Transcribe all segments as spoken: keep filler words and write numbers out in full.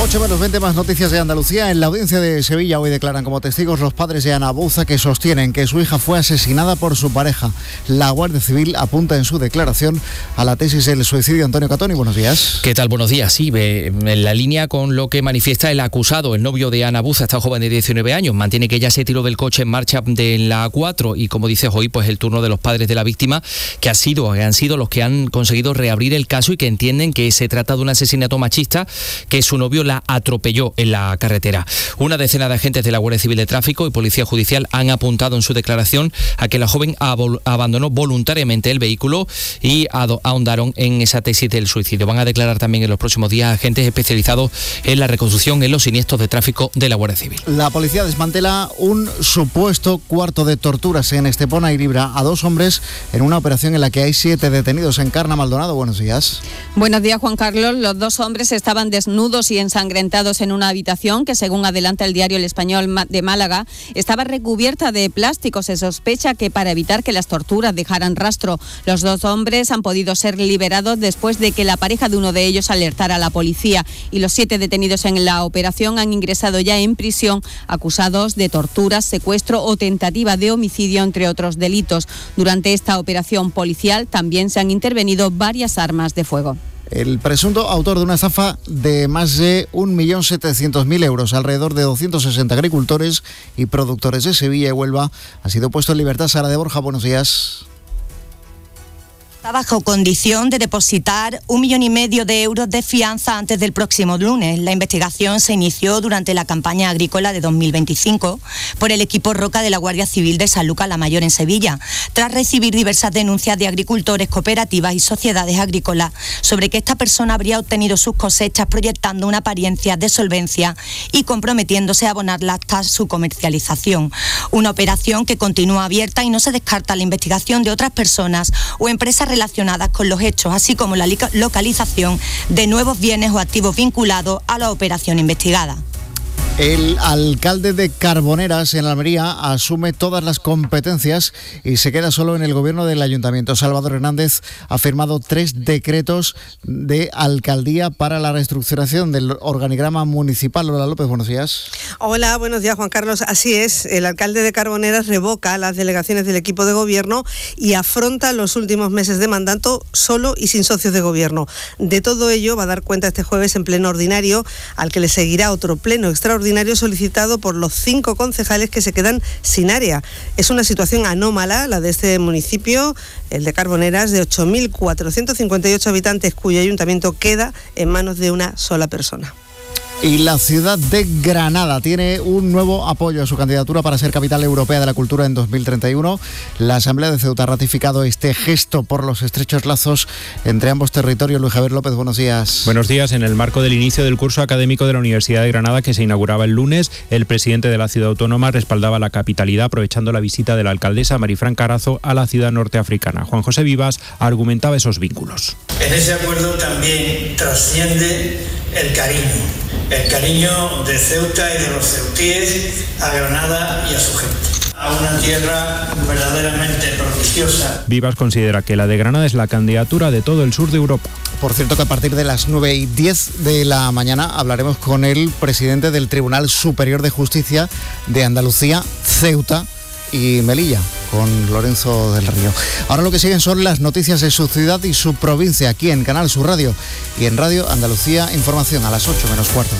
ocho menos veinte, más noticias de Andalucía. En la audiencia de Sevilla hoy declaran como testigos los padres de Ana Bouza, que sostienen que su hija fue asesinada por su pareja. La Guardia Civil apunta en su declaración a la tesis del suicidio. Antonio Catoni, buenos días. ¿Qué tal? Buenos días. Sí, en la línea con lo que manifiesta el acusado, el novio de Ana Bouza, esta joven de diecinueve años, mantiene que ella se tiró del coche en marcha de la A cuatro y, como dices hoy, pues el turno de los padres de la víctima, que ha sido, que han sido los que han conseguido reabrir el caso y que entienden que se trata de un asesinato machista, que su novio la atropelló en la carretera. Una decena de agentes de la Guardia Civil de Tráfico y Policía Judicial han apuntado en su declaración a que la joven ab- abandonó voluntariamente el vehículo y ad- ahondaron en esa tesis del suicidio. Van a declarar también en los próximos días agentes especializados en la reconstrucción en los siniestros de tráfico de la Guardia Civil. La policía desmantela un supuesto cuarto de torturas en Estepona y libra a dos hombres en una operación en la que hay siete detenidos. Encarna Maldonado, buenos días. Buenos días, Juan Carlos. Los dos hombres estaban desnudos y ensangrentados en una habitación que, según adelanta el diario El Español de Málaga, estaba recubierta de plástico. Se sospecha que para evitar que las torturas dejaran rastro. Los dos hombres han podido ser liberados después de que la pareja de uno de ellos alertara a la policía, y los siete detenidos en la operación han ingresado ya en prisión, acusados de torturas, secuestro o tentativa de homicidio, entre otros delitos. Durante esta operación policial también se han intervenido varias armas de fuego. El presunto autor de una estafa de más de un millón setecientos mil euros, alrededor de doscientos sesenta agricultores y productores de Sevilla y Huelva, ha sido puesto en libertad. Sara de Borja, buenos días. Está bajo condición de depositar un millón y medio de euros de fianza antes del próximo lunes. La investigación se inició durante la campaña agrícola de dos mil veinticinco por el equipo Roca de la Guardia Civil de Sanlúcar la Mayor en Sevilla, tras recibir diversas denuncias de agricultores, cooperativas y sociedades agrícolas sobre que esta persona habría obtenido sus cosechas proyectando una apariencia de solvencia y comprometiéndose a abonarla hasta su comercialización. Una operación que continúa abierta y no se descarta la investigación de otras personas o empresas relacionadas con los hechos, así como la localización de nuevos bienes o activos vinculados a la operación investigada. El alcalde de Carboneras, en Almería, asume todas las competencias y se queda solo en el gobierno del ayuntamiento. Salvador Hernández ha firmado tres decretos de alcaldía para la reestructuración del organigrama municipal. Lola López, buenos días. Hola, buenos días, Juan Carlos. Así es, el alcalde de Carboneras revoca las delegaciones del equipo de gobierno y afronta los últimos meses de mandato solo y sin socios de gobierno. De todo ello va a dar cuenta este jueves en pleno ordinario, al que le seguirá otro pleno extraordinario solicitado por los cinco concejales que se quedan sin área. Es una situación anómala la de este municipio, el de Carboneras, de ocho mil cuatrocientos cincuenta y ocho habitantes, cuyo ayuntamiento queda en manos de una sola persona. Y la ciudad de Granada tiene un nuevo apoyo a su candidatura para ser capital europea de la cultura en dos mil treinta y uno. La Asamblea de Ceuta ha ratificado este gesto por los estrechos lazos entre ambos territorios. Luis Javier López, buenos días. Buenos días. En el marco del inicio del curso académico de la Universidad de Granada, que se inauguraba el lunes, el presidente de la ciudad autónoma respaldaba la capitalidad aprovechando la visita de la alcaldesa Marifran Carazo a la ciudad norteafricana. Juan José Vivas argumentaba esos vínculos. En ese acuerdo también trasciende el cariño. El cariño de Ceuta y de los ceutíes a Granada y a su gente. A una tierra verdaderamente prodigiosa. Vivas considera que la de Granada es la candidatura de todo el sur de Europa. Por cierto, que a partir de las nueve y diez de la mañana hablaremos con el presidente del Tribunal Superior de Justicia de Andalucía, Ceuta y Melilla, con Lorenzo del Río. Ahora lo que siguen son las noticias de su ciudad y su provincia, aquí en Canal Sur Radio y en Radio Andalucía Información, a las ocho menos cuarto.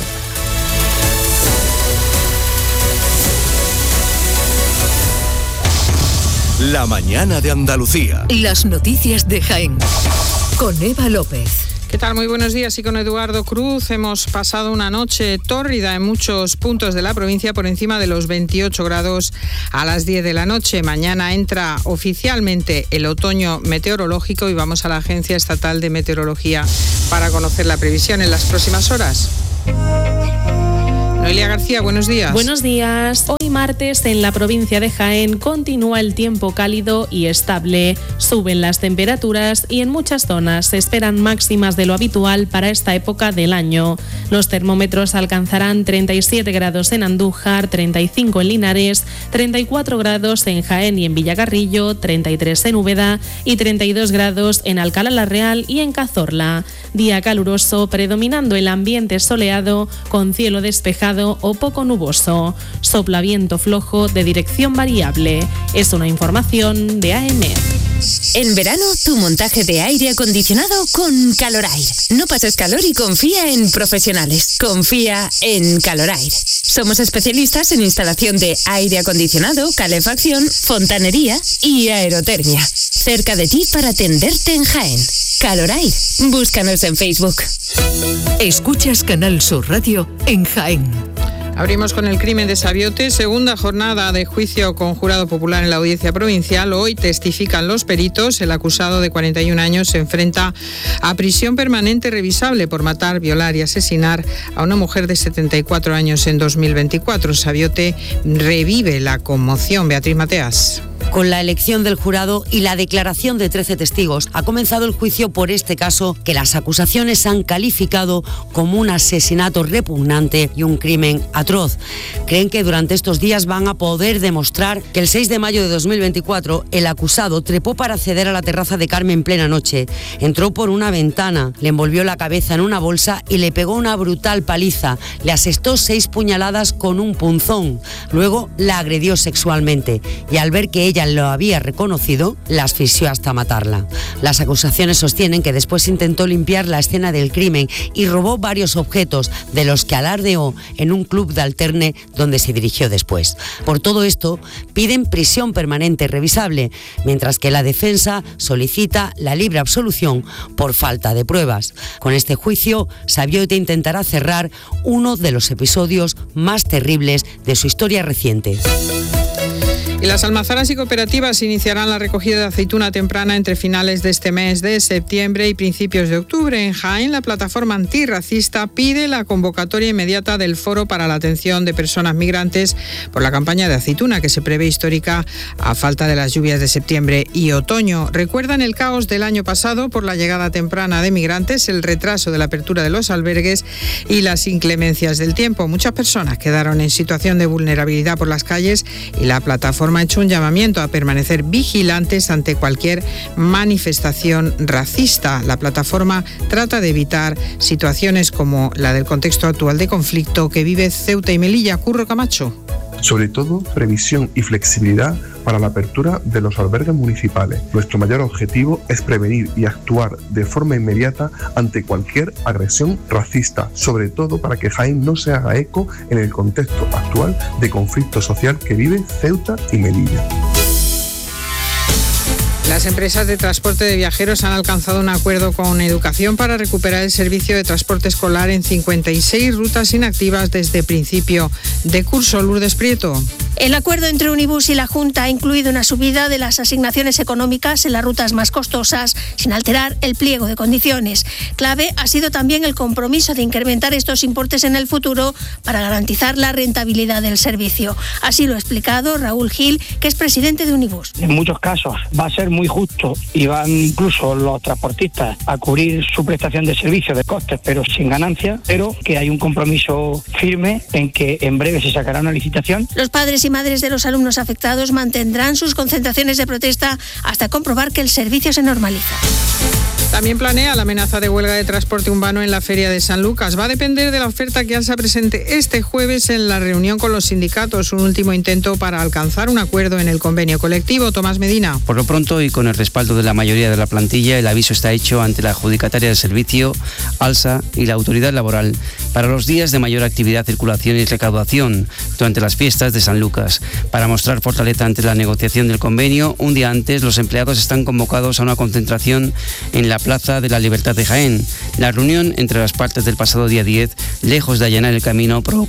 La mañana de Andalucía. Las noticias de Jaén, con Eva López. ¿Qué tal? Muy buenos días. Y con Eduardo Cruz hemos pasado una noche tórrida en muchos puntos de la provincia, por encima de los veintiocho grados a las diez de la noche. Mañana entra oficialmente el otoño meteorológico y vamos a la Agencia Estatal de Meteorología para conocer la previsión en las próximas horas. Noelia García, buenos días. Buenos días. Hoy martes en la provincia de Jaén continúa el tiempo cálido y estable. Suben las temperaturas y en muchas zonas se esperan máximas de lo habitual para esta época del año. Los termómetros alcanzarán treinta y siete grados en Andújar, treinta y cinco en Linares, treinta y cuatro grados en Jaén y en Villacarrillo, treinta y tres en Úbeda y treinta y dos grados en Alcalá la Real y en Cazorla. Día caluroso, predominando el ambiente soleado con cielo despejado o poco nuboso. Sopla viento flojo de dirección variable. Es una información de A M. En verano, tu montaje de aire acondicionado con Calorair. No pases calor y confía en profesionales. Confía en Calorair. Somos especialistas en instalación de aire acondicionado, calefacción, fontanería y aerotermia. Cerca de ti para atenderte en Jaén. Calorair. Búscanos en Facebook. Escuchas Canal Sur Radio en Jaén. Abrimos con el crimen de Sabiote, segunda jornada de juicio con jurado popular en la audiencia provincial. Hoy testifican los peritos. El acusado de cuarenta y un años se enfrenta a prisión permanente revisable por matar, violar y asesinar a una mujer de setenta y cuatro años en dos mil veinticuatro. Sabiote revive la conmoción. Beatriz Mateas. Con la elección del jurado y la declaración de trece testigos, ha comenzado el juicio por este caso que las acusaciones han calificado como un asesinato repugnante y un crimen atroz. Creen que durante estos días van a poder demostrar que el seis de mayo de dos mil veinticuatro el acusado trepó para acceder a la terraza de Carmen en plena noche. Entró por una ventana, le envolvió la cabeza en una bolsa y le pegó una brutal paliza. Le asestó seis puñaladas con un punzón. Luego la agredió sexualmente y al ver que ella lo había reconocido, la asfixió hasta matarla. Las acusaciones sostienen que después intentó limpiar la escena del crimen y robó varios objetos de los que alardeó en un club de alterne donde se dirigió después. Por todo esto, piden prisión permanente revisable, mientras que la defensa solicita la libre absolución por falta de pruebas. Con este juicio, Sabiote intentará cerrar uno de los episodios más terribles de su historia reciente. Y las almazaras y cooperativas iniciarán la recogida de aceituna temprana entre finales de este mes de septiembre y principios de octubre. En Jaén, la plataforma antirracista pide la convocatoria inmediata del Foro para la Atención de Personas Migrantes por la campaña de aceituna, que se prevé histórica a falta de las lluvias de septiembre y otoño. Recuerdan el caos del año pasado por la llegada temprana de migrantes, el retraso de la apertura de los albergues y las inclemencias del tiempo. Muchas personas quedaron en situación de vulnerabilidad por las calles y la plataforma ha hecho un llamamiento a permanecer vigilantes ante cualquier manifestación racista. La plataforma trata de evitar situaciones como la del contexto actual de conflicto que vive Ceuta y Melilla. Curro Camacho. Sobre todo, previsión y flexibilidad para la apertura de los albergues municipales. Nuestro mayor objetivo es prevenir y actuar de forma inmediata ante cualquier agresión racista, sobre todo para que Jaén no se haga eco en el contexto actual de conflicto social que vive Ceuta y Melilla. Las empresas de transporte de viajeros han alcanzado un acuerdo con Educación para recuperar el servicio de transporte escolar en cincuenta y seis rutas inactivas desde principio de curso. Lourdes Prieto. El acuerdo entre Unibus y la Junta ha incluido una subida de las asignaciones económicas en las rutas más costosas, sin alterar el pliego de condiciones. Clave ha sido también el compromiso de incrementar estos importes en el futuro para garantizar la rentabilidad del servicio. Así lo ha explicado Raúl Gil, que es presidente de Unibus. En muchos casos va a ser muy justo y van incluso los transportistas a cubrir su prestación de servicio de costes, pero sin ganancia, pero que hay un compromiso firme en que en breve se sacará una licitación. Los padres y madres de los alumnos afectados mantendrán sus concentraciones de protesta hasta comprobar que el servicio se normaliza. También planea la amenaza de huelga de transporte urbano en la Feria de San Lucas. Va a depender de la oferta que ALSA presente este jueves en la reunión con los sindicatos, un último intento para alcanzar un acuerdo en el convenio colectivo. Tomás Medina. Por lo pronto y con el respaldo de la mayoría de la plantilla, el aviso está hecho ante la adjudicataria del servicio, ALSA y la autoridad laboral para los días de mayor actividad, circulación y recaudación durante las fiestas de San Lucas. Para mostrar fortaleza ante la negociación del convenio, un día antes los empleados están convocados a una concentración en la Plaza de la Libertad de Jaén. La reunión entre las partes del pasado día diez, lejos de allanar el camino, provocó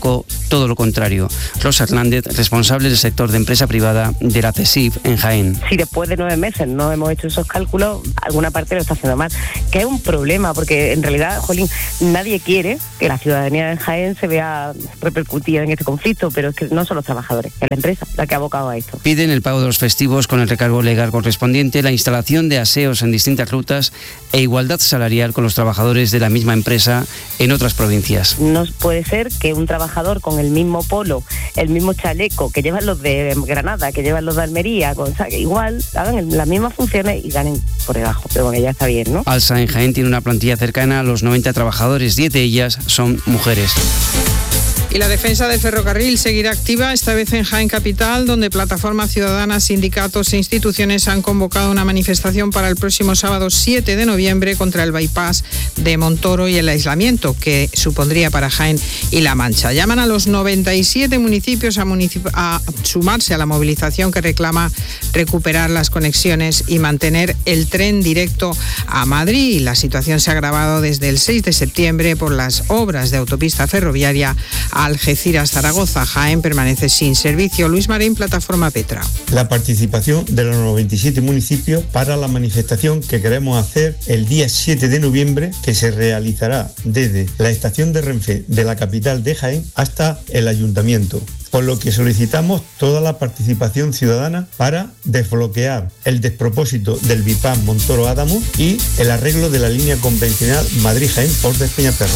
todo lo contrario. Rosa Hernández, responsable del sector de empresa privada de la CESIF en Jaén. Si después de nueve meses no hemos hecho esos cálculos, alguna parte lo está haciendo mal, que es un problema, porque en realidad, jolín, nadie quiere que la ciudadanía de Jaén se vea repercutida en este conflicto, pero es que no son los trabajadores, es la empresa la que ha abocado a esto. Piden el pago de los festivos con el recargo legal correspondiente, la instalación de aseos en distintas rutas e igualdad salarial con los trabajadores de la misma empresa en otras provincias. No puede ser que un trabajador con el mismo polo, el mismo chaleco que llevan los de Granada, que llevan los de Almería, con, o sea, que igual hagan las mismas funciones y ganen por debajo, pero bueno, ya está bien, ¿no? Alsa en Jaén tiene una plantilla cercana a los noventa trabajadores, diez de ellas son mujeres. Y la defensa del ferrocarril seguirá activa, esta vez en Jaén Capital, donde plataformas ciudadanas, sindicatos e instituciones han convocado una manifestación para el próximo sábado siete de noviembre contra el bypass de Montoro y el aislamiento que supondría para Jaén y La Mancha. Llaman a los noventa y siete municipios a, municip- a sumarse a la movilización que reclama recuperar las conexiones y mantener el tren directo a Madrid. La situación se ha agravado desde el seis de septiembre por las obras de autopista ferroviaria a Algeciras-Zaragoza. Jaén permanece sin servicio. Luis Marín, Plataforma Petra. La participación de los noventa y siete municipios para la manifestación que queremos hacer el día siete de noviembre, que se realizará desde la estación de Renfe de la capital de Jaén hasta el ayuntamiento. Por lo que solicitamos toda la participación ciudadana para desbloquear el despropósito del bypass Montoro-Ádamos y el arreglo de la línea convencional Madrid-Jaén por Despeñaperro.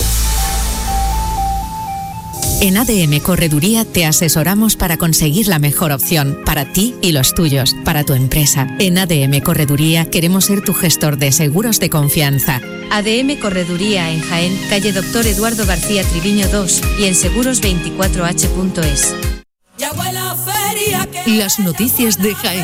En A D M Correduría te asesoramos para conseguir la mejor opción para ti y los tuyos, para tu empresa. En A D M Correduría queremos ser tu gestor de seguros de confianza. A D M Correduría en Jaén, calle Doctor Eduardo García Triviño dos y en seguros veinticuatro h punto es. Las noticias de Jaén.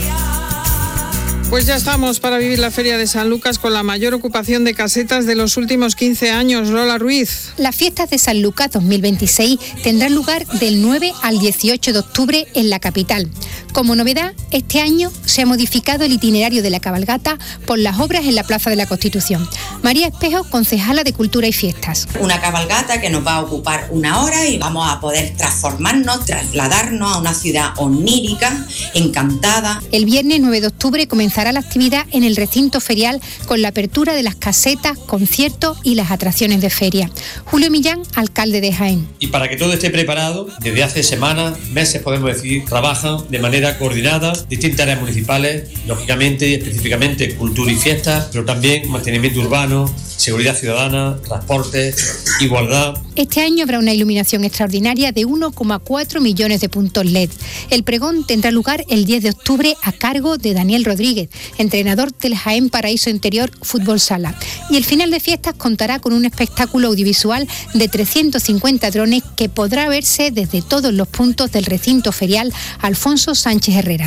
Pues ya estamos para vivir la Feria de San Lucas con la mayor ocupación de casetas de los últimos quince años. Lola Ruiz. Las fiestas de San Lucas dos mil veintiséis tendrán lugar del nueve al dieciocho de octubre en la capital. Como novedad, este año se ha modificado el itinerario de la cabalgata por las obras en la Plaza de la Constitución. María Espejo, concejala de Cultura y Fiestas. Una cabalgata que nos va a ocupar una hora y vamos a poder transformarnos, trasladarnos a una ciudad onírica, encantada. El viernes nueve de octubre comenzará la actividad en el recinto ferial con la apertura de las casetas, conciertos y las atracciones de feria. Julio Millán, alcalde de Jaén. Y para que todo esté preparado, desde hace semanas, meses podemos decir, trabajan de manera coordinada distintas áreas municipales, lógicamente y específicamente cultura y fiestas, pero también mantenimiento urbano, seguridad ciudadana, transporte, igualdad. Este año habrá una iluminación extraordinaria de uno coma cuatro millones de puntos L E D. El pregón tendrá lugar el diez de octubre a cargo de Daniel Rodríguez, entrenador del Jaén Paraíso Interior Fútbol Sala. Y el final de fiestas contará con un espectáculo audiovisual de trescientos cincuenta drones que podrá verse desde todos los puntos del recinto ferial Alfonso Sánchez Herrera.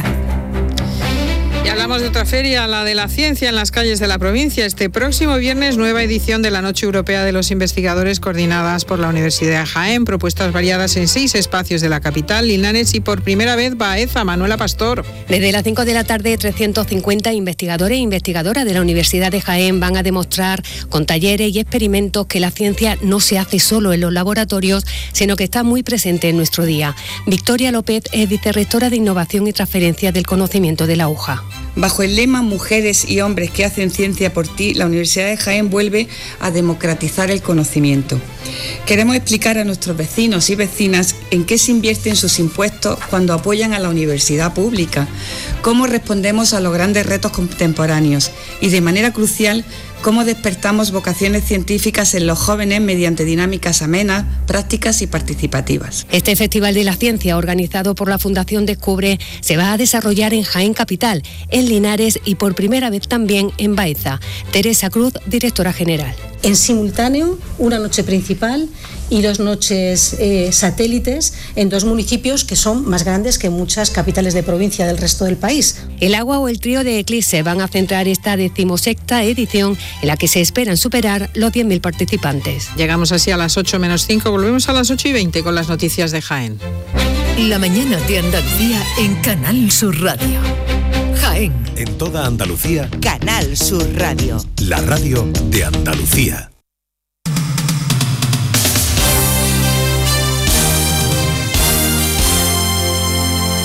Y hablamos de otra feria, la de la ciencia en las calles de la provincia. Este próximo viernes, nueva edición de la Noche Europea de los Investigadores, coordinadas por la Universidad de Jaén, propuestas variadas en seis espacios de la capital, Linares y por primera vez Baeza. Manuela Pastor. Desde las cinco de la tarde, trescientos cincuenta investigadores e investigadoras de la Universidad de Jaén van a demostrar con talleres y experimentos que la ciencia no se hace solo en los laboratorios, sino que está muy presente en nuestro día. Victoria López es vicerrectora de Innovación y Transferencia del Conocimiento de la U J A. Bajo el lema Mujeres y hombres que hacen ciencia por ti, la Universidad de Jaén vuelve a democratizar el conocimiento. Queremos explicar a nuestros vecinos y vecinas en qué se invierten sus impuestos cuando apoyan a la universidad pública, cómo respondemos a los grandes retos contemporáneos y, de manera crucial, cómo despertamos vocaciones científicas en los jóvenes mediante dinámicas amenas, prácticas y participativas. Este Festival de la Ciencia, organizado por la Fundación Descubre, se va a desarrollar en Jaén Capital, en Linares y por primera vez también en Baeza. Teresa Cruz, directora general. En simultáneo, una noche principal y dos noches eh, satélites en dos municipios que son más grandes que muchas capitales de provincia del resto del país. El Agua o el Trío de Eclipse van a centrar esta decimosexta edición en la que se esperan superar los diez mil participantes. Llegamos así a las ocho menos cinco, volvemos a las ocho y veinte con las noticias de Jaén. La mañana de Andalucía en Canal Sur Radio. Jaén. En toda Andalucía, Canal Sur Radio. La radio de Andalucía.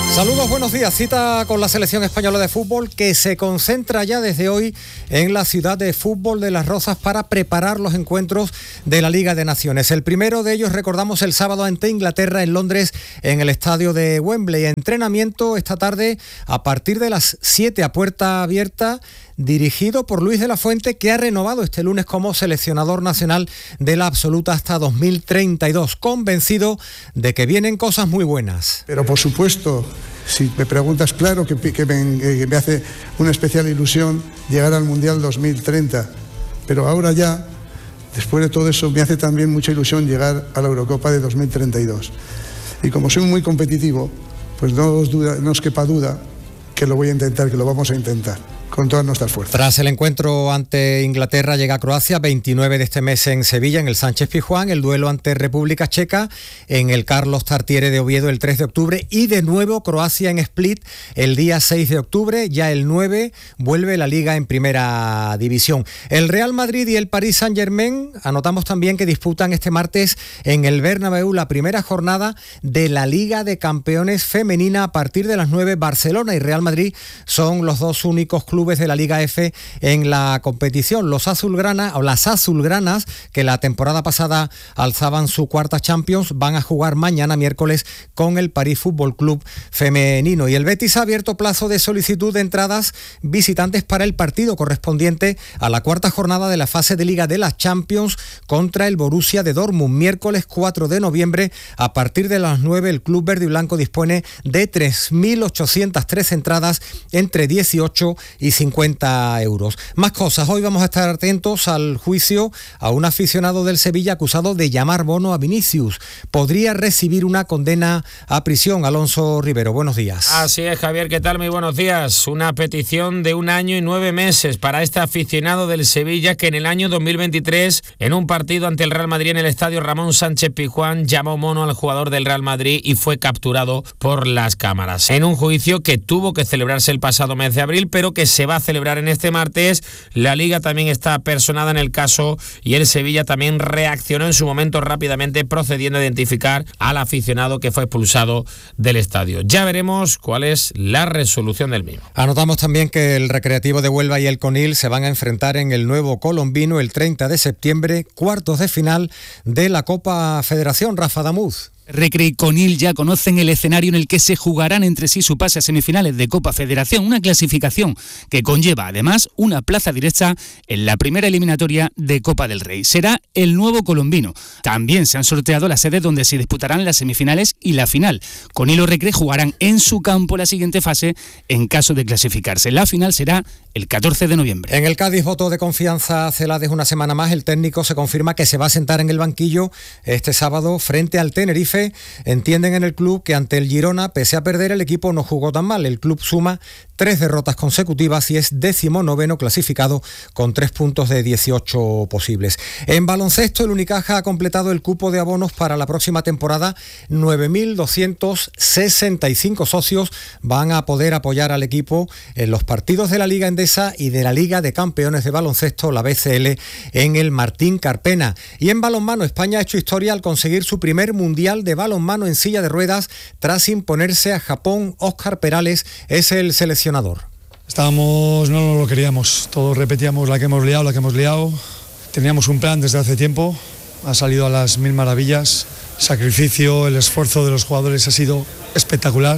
Saludos, buenos días. Cita con la selección española de fútbol que se concentra ya desde hoy en la ciudad de fútbol de Las Rozas para preparar los encuentros de la Liga de Naciones. El primero de ellos, recordamos, el sábado ante Inglaterra en Londres en el estadio de Wembley. Entrenamiento esta tarde a partir de las siete a puerta abierta, dirigido por Luis de la Fuente, que ha renovado este lunes como seleccionador nacional de la absoluta hasta dos mil treinta y dos, convencido de que vienen cosas muy buenas. Pero por supuesto, si me preguntas, claro que, que, me, que me hace una especial ilusión llegar al Mundial dos mil treinta, pero ahora ya, después de todo eso, me hace también mucha ilusión llegar a la Eurocopa de dos mil treinta y dos. Y como soy muy competitivo, pues no os, duda, no os quepa duda que lo voy a intentar, que lo vamos a intentar con todas nuestras fuerzas. Tras el encuentro ante Inglaterra llega a Croacia veintinueve de este mes en Sevilla, en el Sánchez Pizjuán, el duelo ante República Checa en el Carlos Tartiere de Oviedo el tres de octubre y de nuevo Croacia en Split el día seis de octubre, ya el nueve vuelve la Liga en Primera División. El Real Madrid y el Paris Saint-Germain, anotamos también que disputan este martes en el Bernabéu la primera jornada de la Liga de Campeones femenina a partir de las nueve. Barcelona y Real Madrid son los dos únicos clubes de la Liga F en la competición. Los azulgrana o las azulgranas, que la temporada pasada alzaban su cuarta Champions, van a jugar mañana miércoles con el París Fútbol Club femenino. Y el Betis ha abierto plazo de solicitud de entradas visitantes para el partido correspondiente a la cuarta jornada de la fase de Liga de las Champions contra el Borussia de Dortmund. Miércoles cuatro de noviembre a partir de las nueve el Club Verde y Blanco dispone de tres mil ochocientas tres entradas entre dieciocho y cincuenta euros. Más cosas. Hoy vamos a estar atentos al juicio a un aficionado del Sevilla acusado de llamar bono a Vinicius. Podría recibir una condena a prisión. Alonso Rivero, buenos días. Así es, Javier, ¿qué tal? Muy buenos días. Una petición de un año y nueve meses para este aficionado del Sevilla que en el año dos mil veintitrés, en un partido ante el Real Madrid en el estadio Ramón Sánchez Pizjuán, llamó mono al jugador del Real Madrid y fue capturado por las cámaras. En un juicio que tuvo que celebrarse el pasado mes de abril, pero que se va a celebrar en este martes. La Liga también está personada en el caso y el Sevilla también reaccionó en su momento rápidamente, procediendo a identificar al aficionado que fue expulsado del estadio. Ya veremos cuál es la resolución del mismo. Anotamos también que el Recreativo de Huelva y el Conil se van a enfrentar en el nuevo Colombino el treinta de septiembre, cuartos de final de la Copa Federación. Rafa Damuz. Recre y Conil ya conocen el escenario en el que se jugarán entre sí su pase a semifinales de Copa Federación, una clasificación que conlleva además una plaza directa en la primera eliminatoria de Copa del Rey. Será el nuevo Colombino. También se han sorteado las sedes donde se disputarán las semifinales y la final. Conil o Recre jugarán en su campo la siguiente fase en caso de clasificarse. La final será el catorce de noviembre. En el Cádiz, voto de confianza a Celades una semana más. El técnico se confirma que se va a sentar en el banquillo este sábado frente al Tenerife. Entienden en el club que ante el Girona, pese a perder, el equipo no jugó tan mal. El club suma tres derrotas consecutivas y es décimo noveno clasificado con tres puntos de dieciocho posibles. En baloncesto, el Unicaja ha completado el cupo de abonos para la próxima temporada. nueve mil doscientos sesenta y cinco socios van a poder apoyar al equipo en los partidos de la Liga Endesa y de la Liga de Campeones de Baloncesto, la B C L, en el Martín Carpena. Y en balonmano, España ha hecho historia al conseguir su primer mundial de balonmano en silla de ruedas tras imponerse a Japón. Óscar Perales es el seleccionador. Estábamos, no lo queríamos, todos repetíamos la que hemos liado, la que hemos liado. Teníamos un plan desde hace tiempo, ha salido a las mil maravillas. El sacrificio, el esfuerzo de los jugadores ha sido espectacular.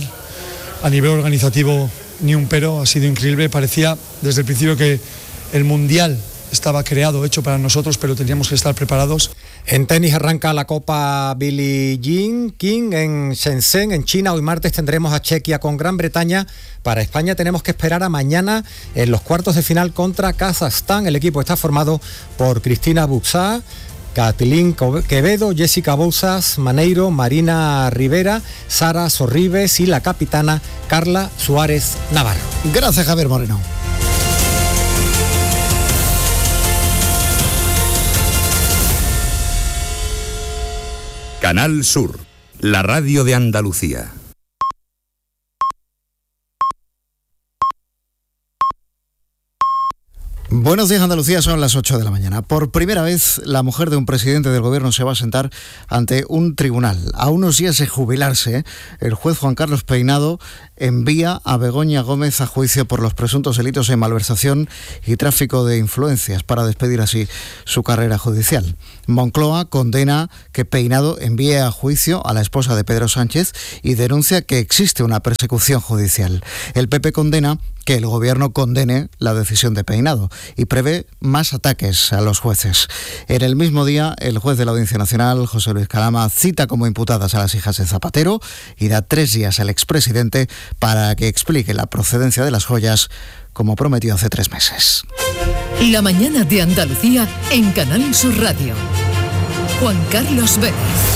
A nivel organizativo, ni un pero, ha sido increíble. Parecía desde el principio que el mundial estaba creado, hecho para nosotros, pero teníamos que estar preparados. En tenis arranca la Copa Billie Jean King en Shenzhen, en China. Hoy martes tendremos a Chequia con Gran Bretaña. Para España tenemos que esperar a mañana en los cuartos de final contra Kazajstán. El equipo está formado por Cristina Buxá, Katilín Quevedo, Jessica Bouzas, Maneiro, Marina Rivera, Sara Sorribes y la capitana Carla Suárez Navarro. Gracias, Javier Moreno. Canal Sur, la radio de Andalucía. Buenos días, Andalucía, son las ocho de la mañana. Por primera vez, la mujer de un presidente del gobierno se va a sentar ante un tribunal. A unos días de jubilarse, el juez Juan Carlos Peinado envía a Begoña Gómez a juicio por los presuntos delitos de malversación y tráfico de influencias, para despedir así su carrera judicial. Moncloa condena que Peinado envíe a juicio a la esposa de Pedro Sánchez y denuncia que existe una persecución judicial. El P P condena que el gobierno condene la decisión de Peinado y prevé más ataques a los jueces. En el mismo día, el juez de la Audiencia Nacional, José Luis Calama, cita como imputadas a las hijas de Zapatero y da tres días al expresidente para que explique la procedencia de las joyas, como prometió hace tres meses. La mañana de Andalucía en Canal Sur Radio. Juan Carlos Vélez.